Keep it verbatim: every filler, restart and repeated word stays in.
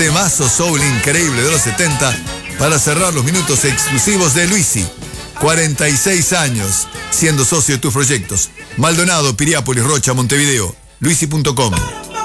Temazo soul increíble de los setenta para cerrar los minutos exclusivos de Luisi. cuarenta y seis años siendo socio de tus proyectos. Maldonado, Piriápolis, Rocha, Montevideo. Luisi punto com.